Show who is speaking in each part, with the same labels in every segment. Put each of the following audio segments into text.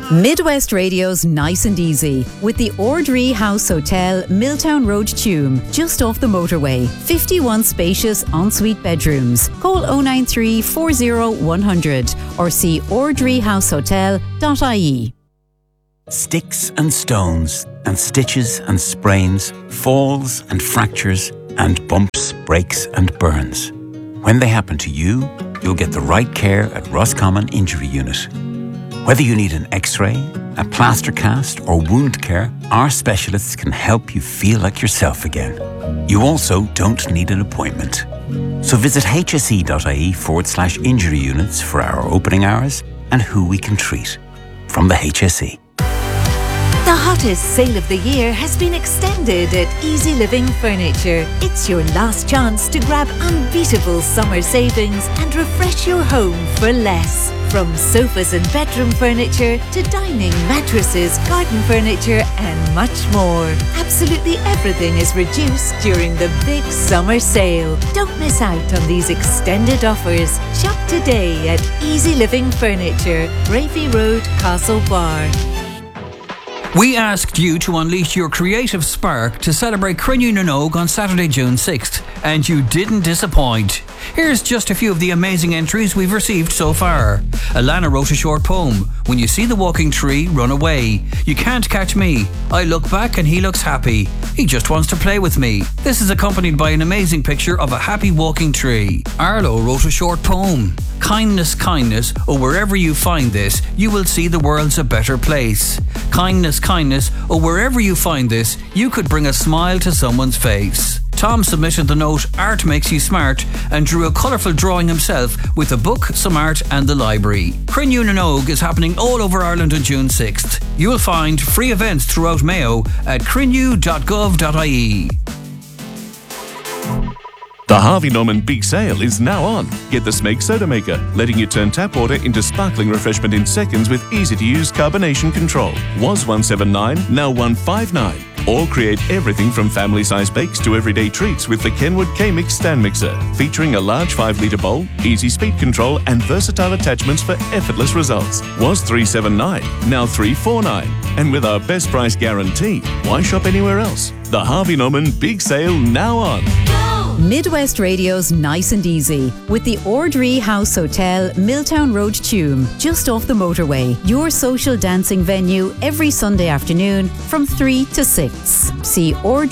Speaker 1: Midwest Radio's Nice and Easy with the Ordree House Hotel, Milltown Road, Tuam, just off the motorway. 51 spacious ensuite bedrooms. Call 093 40 100 or see ordreehousehotel.ie.
Speaker 2: Sticks and stones and stitches and sprains, falls and fractures and bumps, breaks and burns. When they happen to you, you'll get the right care at Roscommon Injury Unit. Whether you need an X-ray, a plaster cast or wound care, our specialists can help you feel like yourself again. You also don't need an appointment. So visit hse.ie/injury units for our opening hours and who we can treat. From the HSE.
Speaker 3: The hottest sale of the year has been extended at Easy Living Furniture. It's your last chance to grab unbeatable summer savings and refresh your home for less. From sofas and bedroom furniture to dining, mattresses, garden furniture and much more. Absolutely everything is reduced during the big summer sale. Don't miss out on these extended offers. Shop today at Easy Living Furniture, Bravey Road, Castlebar.
Speaker 4: We asked you to unleash your creative spark to celebrate Crinne na nÓg on Saturday, June 6th, and you didn't disappoint. Here's just a few of the amazing entries we've received so far. Alana wrote a short poem. When you see the walking tree, run away. You can't catch me. I look back and he looks happy. He just wants to play with me. This is accompanied by an amazing picture of a happy walking tree. Arlo wrote a short poem. Kindness, kindness, or wherever you find this, you will see the world's a better place. Kindness, kindness, or wherever you find this, you could bring a smile to someone's face. Tom submitted the note Art Makes You Smart and drew a colourful drawing himself with a book, some art and the library. Crinne na nÓg is happening all over Ireland on June 6th. You will find free events throughout Mayo at crinne.gov.ie.
Speaker 5: The Harvey Norman Big Sale is now on. Get the Smeg Soda Maker, letting you turn tap water into sparkling refreshment in seconds with easy-to-use carbonation control. Was $179, now $159. Or create everything from family-sized bakes to everyday treats with the Kenwood K-Mix stand mixer, featuring a large 5-litre bowl, easy speed control and versatile attachments for effortless results. Was $379, now $349. And with our best price guarantee, why shop anywhere else? The Harvey Norman Big Sale now on.
Speaker 1: Midwest Radio's Nice and Easy with the Ordree House Hotel, Milltown Road, Tuam, just off the motorway. Your social dancing venue every Sunday afternoon from 3 to 6. See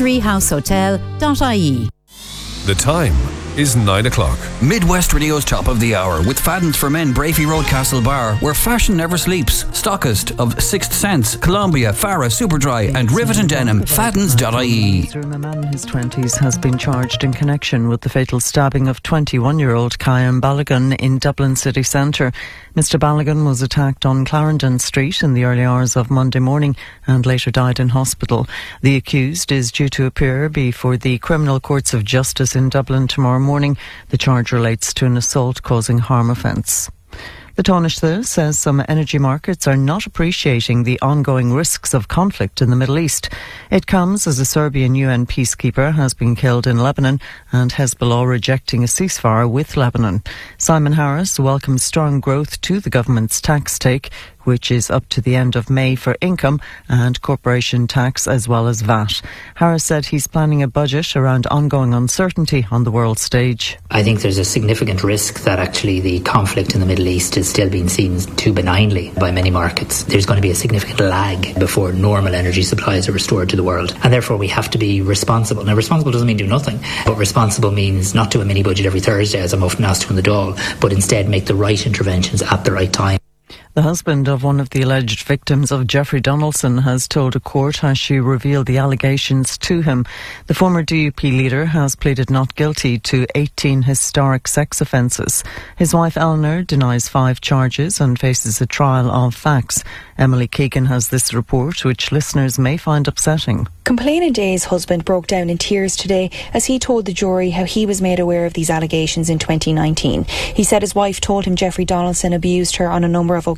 Speaker 1: ordreehousehotel.ie.
Speaker 6: The time is 9 o'clock.
Speaker 4: Midwest Radio's top of the hour with Fadden's for Men, Bravey Road, Castlebar, where fashion never sleeps. Stockist of Sixth Sense, Columbia, Farah, Superdry and Rivet and Denim. Faddens.ie.
Speaker 7: A man in his 20s has been charged in connection with the fatal stabbing of 21-year-old Kyan Balogun in Dublin city centre. Mr Balogun was attacked on Clarendon Street in the early hours of Monday morning and later died in hospital. The accused is due to appear before the Criminal Courts of Justice in Dublin tomorrow morning. The charge relates to an assault causing harm offence. The Taoiseach says some energy markets are not appreciating the ongoing risks of conflict in the Middle East. It comes as a Serbian UN peacekeeper has been killed in Lebanon and Hezbollah rejecting a ceasefire with Lebanon. Simon Harris welcomes strong growth to the government's tax take, which is up to the end of May for income and corporation tax as well as VAT. Harris said he's planning a budget around ongoing uncertainty on the world stage.
Speaker 8: I think there's a significant risk that actually the conflict in the Middle East is still being seen too benignly by many markets. There's going to be a significant lag before normal energy supplies are restored to the world, and therefore we have to be responsible. Now, responsible doesn't mean do nothing, but responsible means not do a mini budget every Thursday, as I'm often asked to in the Dáil, but instead make the right interventions at the right time.
Speaker 7: The husband of one of the alleged victims of Jeffrey Donaldson has told a court as she revealed the allegations to him. The former DUP leader has pleaded not guilty to 18 historic sex offences. His wife Eleanor denies 5 charges and faces a trial of facts. Emily Keegan has this report, which listeners may find upsetting.
Speaker 9: Complainant A's husband broke down in tears today as he told the jury how he was made aware of these allegations in 2019. He said his wife told him Jeffrey Donaldson abused her on a number of occasions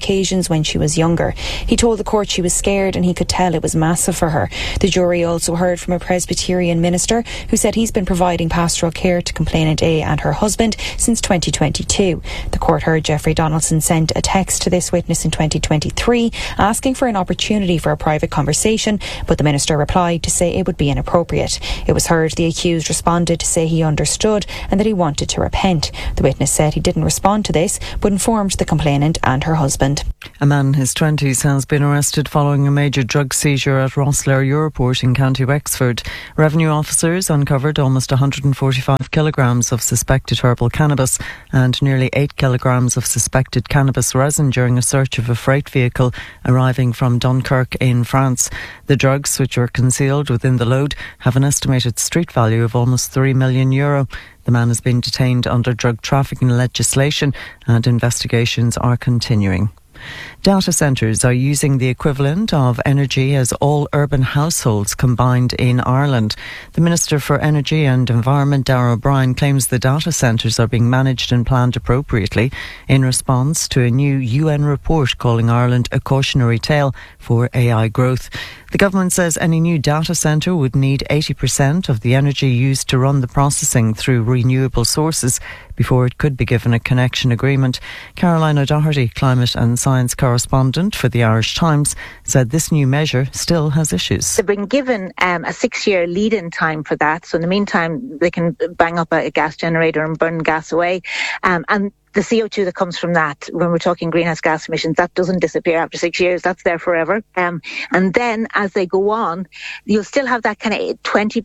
Speaker 9: occasions when she was younger. He told the court she was scared and he could tell it was massive for her. The jury also heard from a Presbyterian minister who said he's been providing pastoral care to complainant A and her husband since 2022. The court heard Jeffrey Donaldson sent a text to this witness in 2023 asking for an opportunity for a private conversation, but the minister replied to say it would be inappropriate. It was heard the accused responded to say he understood and that he wanted to repent. The witness said he didn't respond to this, but informed the complainant and her husband.
Speaker 7: A man in his 20s has been arrested following a major drug seizure at Rosslare Europort in County Wexford. Revenue officers uncovered almost 145 kilograms of suspected herbal cannabis and nearly 8 kilograms of suspected cannabis resin during a search of a freight vehicle arriving from Dunkirk in France. The drugs, which were concealed within the load, have an estimated street value of almost €3 million. The man has been detained under drug trafficking legislation and investigations are continuing. Data centres are using the equivalent of energy as all urban households combined in Ireland. The Minister for Energy and Environment, Darragh O'Brien, claims the data centres are being managed and planned appropriately in response to a new UN report calling Ireland a cautionary tale for AI growth. The government says any new data centre would need 80% of the energy used to run the processing through renewable sources before it could be given a connection agreement. Caroline O'Doherty, climate and science correspondent for the Irish Times, said this new measure still has issues.
Speaker 10: They've been given a 6-year lead-in time for that, so in the meantime they can bang up a gas generator and burn gas away, and the CO2 that comes from that, when we're talking greenhouse gas emissions, that doesn't disappear after 6 years. That's there forever. And then as they go on, you'll still have that kind of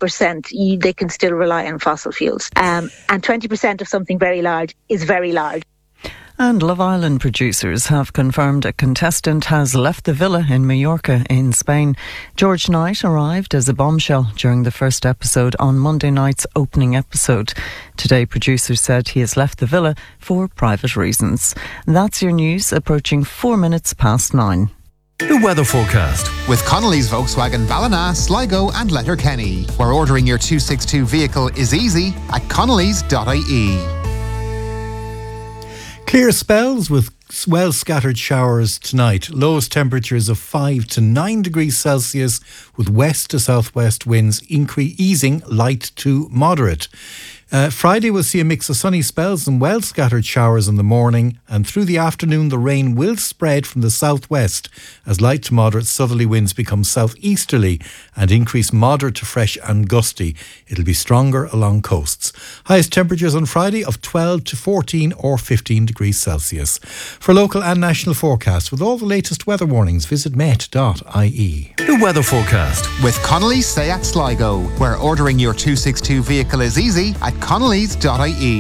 Speaker 10: 20%. They can still rely on fossil fuels. And 20% of something very large is very large.
Speaker 7: And Love Island producers have confirmed a contestant has left the villa in Mallorca in Spain. George Knight arrived as a bombshell during the first episode on Monday night's opening episode. Today, producers said he has left the villa for private reasons. That's your news, approaching 4 minutes past 9.
Speaker 6: The weather forecast
Speaker 11: with Connolly's Volkswagen Ballina, Sligo and Letterkenny, where ordering your 262 vehicle is easy at connolly's.ie.
Speaker 12: Clear spells with well-scattered showers tonight. Lowest temperatures of 5 to 9 degrees Celsius with west to southwest winds easing light to moderate. Friday will see a mix of sunny spells and well-scattered showers in the morning, and through the afternoon the rain will spread from the southwest as light to moderate southerly winds become southeasterly and increase moderate to fresh and gusty. It'll be stronger along coasts. Highest temperatures on Friday of 12 to 14 or 15 degrees Celsius. For local and national forecasts with all the latest weather warnings, visit met.ie.
Speaker 6: The weather forecast
Speaker 11: with Connolly's Seat Sligo, where ordering your 262 vehicle is easy at connolly's.ie.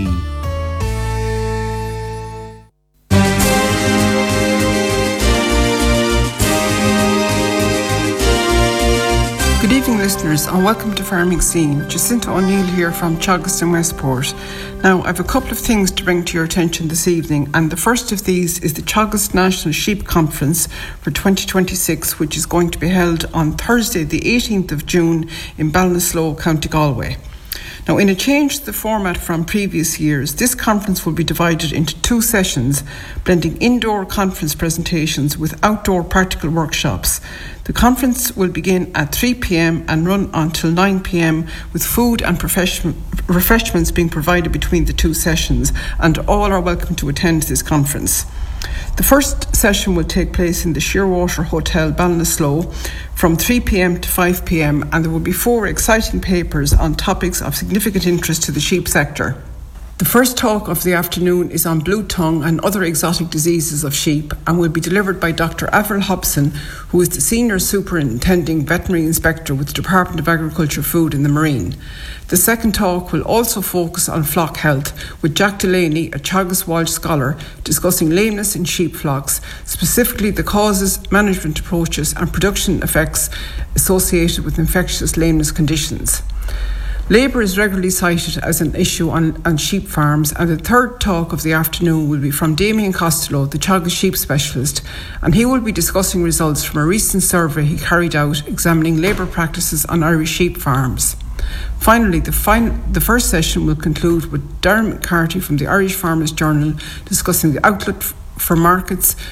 Speaker 13: Good evening, listeners, and welcome to Farming Scene. Jacinta O'Neill here from Teagasc and Westport. Now, I have a couple of things to bring to your attention this evening, and the first of these is the Teagasc National Sheep Conference for 2026, which is going to be held on Thursday, the 18th of June in Ballinasloe, County Galway. Now, in a change to the format from previous years, this conference will be divided into 2 sessions, blending indoor conference presentations with outdoor practical workshops. The conference will begin at 3 p.m. and run until 9 p.m. with food and refreshments being provided between the 2 sessions, and all are welcome to attend this conference. The first session will take place in the Shearwater Hotel, Ballinasloe, from 3 p.m. to 5 p.m, and there will be 4 exciting papers on topics of significant interest to the sheep sector. The first talk of the afternoon is on blue tongue and other exotic diseases of sheep and will be delivered by Dr. Avril Hobson, who is the Senior Superintending Veterinary Inspector with the Department of Agriculture, Food and the Marine. The second talk will also focus on flock health, with Jack Delaney, a Teagasc Walsh scholar, discussing lameness in sheep flocks, specifically the causes, management approaches and production effects associated with infectious lameness conditions. Labour is regularly cited as an issue on sheep farms, and the third talk of the afternoon will be from Damien Costello, the Teagasc sheep specialist, and he will be discussing results from a recent survey he carried out examining labour practices on Irish sheep farms. Finally, the first session will conclude with Darren McCarthy from the Irish Farmers Journal discussing the outlook for markets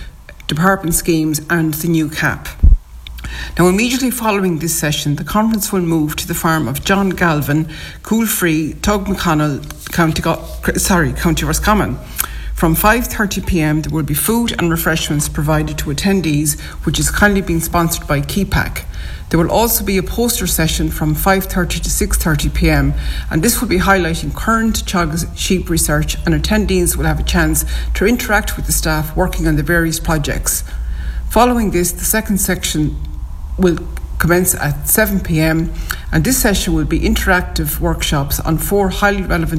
Speaker 13: department schemes and the new CAP. Now, immediately following this session, the conference will move to the farm of John Galvin, Coolfree, Tug McConnell, County Roscommon. From 5:30pm, there will be food and refreshments provided to attendees, which is kindly being sponsored by KeyPack. There will also be a poster session from 5:30 to 6:30pm, and this will be highlighting current Teagasc sheep research, and attendees will have a chance to interact with the staff working on the various projects. Following this, the second section will commence at 7pm, and this session will be interactive workshops on 4 highly relevant